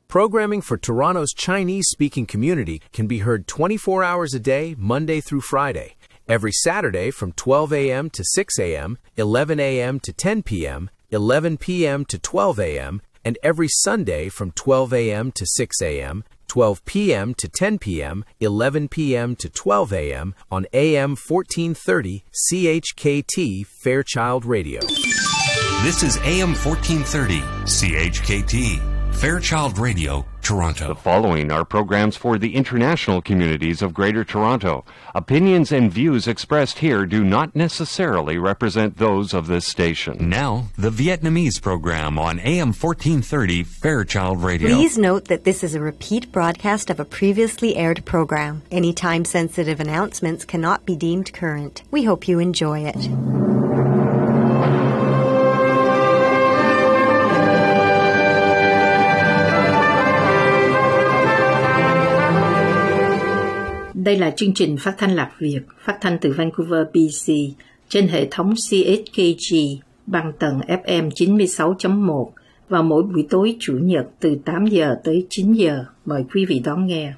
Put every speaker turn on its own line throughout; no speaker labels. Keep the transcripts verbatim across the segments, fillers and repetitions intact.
Programming for Toronto's Chinese-speaking community can be heard twenty-four hours a day, Monday through Friday. Every Saturday from twelve a.m. to six a.m., eleven a.m. to ten p.m., eleven p.m. to twelve a.m., and every Sunday from twelve a.m. to six a.m., twelve p.m. to ten p.m., eleven p.m. to twelve a.m. on A M fourteen thirty C H K T Fairchild Radio.
This is A M fourteen thirty C H K T Fairchild Radio, Toronto.
The following are programs for the international communities of Greater Toronto. Opinions and views expressed here do not necessarily represent those of this station.
Now, the Vietnamese program on A M fourteen thirty Fairchild Radio.
Please note that this is a repeat broadcast of a previously aired program. Any time-sensitive announcements cannot be deemed current. We hope you enjoy it.
Đây là chương trình phát thanh Lạc Việt, phát thanh từ Vancouver, bê xê, trên hệ thống xê hát ca giê bằng tần ép em chín mươi sáu chấm một vào mỗi buổi tối Chủ nhật từ tám giờ tới chín giờ. Mời quý vị đón nghe.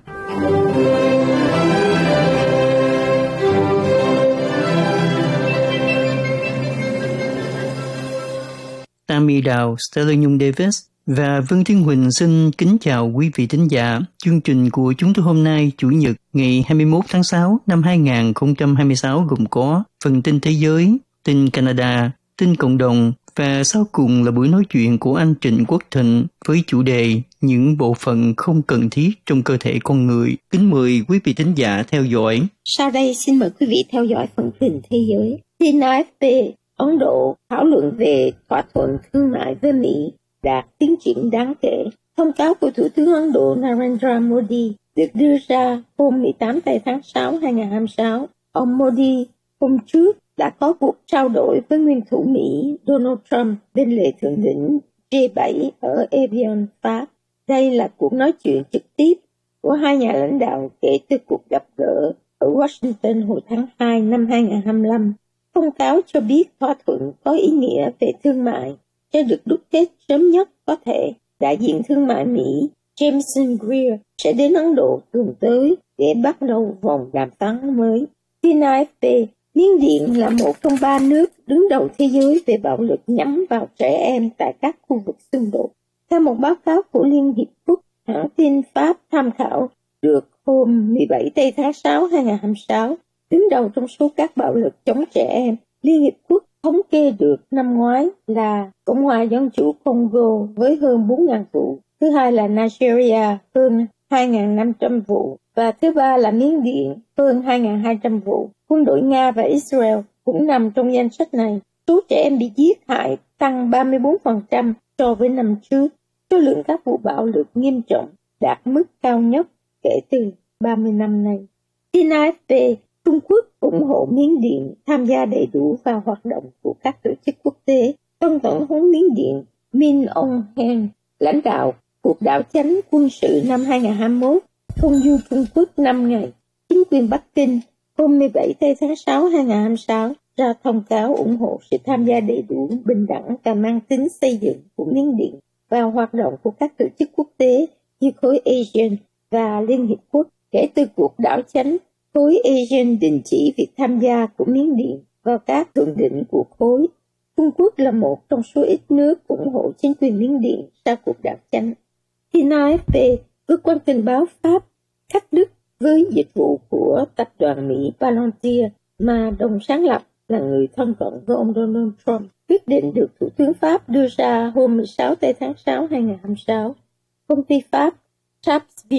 Tammy Đào, Stella Nhung Davis và Vân Thiên Huỳnh xin kính chào quý vị thính giả. Chương trình của chúng tôi hôm nay, Chủ nhật, ngày hai mươi mốt tháng sáu năm hai nghìn không trăm hai mươi sáu gồm có phần tin thế giới, tin Canada, tin cộng đồng và sau cùng là buổi nói chuyện của anh Trịnh Quốc Thịnh với chủ đề những bộ phận không cần thiết trong cơ thể con người. Kính mời quý vị thính giả theo dõi.
Sau đây xin mời quý vị theo dõi phần tin thế giới. Tin a ép pê, Ấn Độ thảo luận về thỏa thuận thương mại với Mỹ đạt tiến triển đáng kể. Thông cáo của Thủ tướng Ấn Độ Narendra Modi được đưa ra hôm mười tám tháng sáu năm hai nghìn không trăm hai mươi sáu. Ông Modi hôm trước đã có cuộc trao đổi với nguyên thủ Mỹ Donald Trump bên lề thượng đỉnh G bảy ở Evian, Pháp. Đây là cuộc nói chuyện trực tiếp của hai nhà lãnh đạo kể từ cuộc gặp gỡ ở Washington hồi tháng hai năm hai nghìn không trăm hai mươi lăm. Thông cáo cho biết thỏa thuận có ý nghĩa về thương mại sẽ được đúc kết sớm nhất có thể. Đại diện thương mại Mỹ Jameson Greer sẽ đến Ấn Độ tuần tới để bắt đầu vòng đàm phán mới. Tin a ép pê, Miến Điện là một trong ba nước đứng đầu thế giới về bạo lực nhắm vào trẻ em tại các khu vực xung đột. Theo một báo cáo của Liên Hiệp Quốc, hãng tin Pháp tham khảo được hôm mười bảy tháng sáu năm hai nghìn không trăm hai mươi sáu, đứng đầu trong số các bạo lực chống trẻ em. Liên Hiệp Quốc thống kê được năm ngoái là Cộng hòa Dân chủ Congo với hơn bốn nghìn vụ, thứ hai là Nigeria hơn hai nghìn năm trăm vụ và thứ ba là Miến Điện hơn hai nghìn hai trăm vụ. Quân đội Nga và Israel cũng nằm trong danh sách này. Số trẻ em bị giết hại tăng ba mươi bốn phần trăm so với năm trước. Số lượng các vụ bạo lực nghiêm trọng đạt mức cao nhất kể từ ba mươi năm nay. Tin a ép pê, Trung Quốc ủng hộ Miến Điện tham gia đầy đủ vào hoạt động của các tổ chức quốc tế. Tân Tổng thống Miến Điện Min Aung Hlaing lãnh đạo cuộc đảo chánh quân sự năm hai nghìn không trăm hai mươi mốt thông du Trung Quốc năm ngày. Chính quyền Bắc Kinh hôm mười bảy tháng sáu năm hai nghìn không trăm hai mươi sáu ra thông cáo ủng hộ sự tham gia đầy đủ, bình đẳng và mang tính xây dựng của Miến Điện vào hoạt động của các tổ chức quốc tế như khối ASEAN và Liên Hiệp Quốc. Kể từ cuộc đảo chánh, khối ASEAN đình chỉ việc tham gia của Miến Điện vào các thượng đỉnh của khối. Trung Quốc là một trong số ít nước ủng hộ chính quyền Miến Điện sau cuộc đảo chánh. Tin a ép pê, cơ quan tình báo Pháp cắt đứt với dịch vụ của tập đoàn Mỹ Palantir mà đồng sáng lập là người thân cận với ông Donald Trump. Quyết định được Thủ tướng Pháp đưa ra hôm mười sáu tháng sáu năm hai nghìn không trăm hai mươi sáu. Công ty Pháp Chaps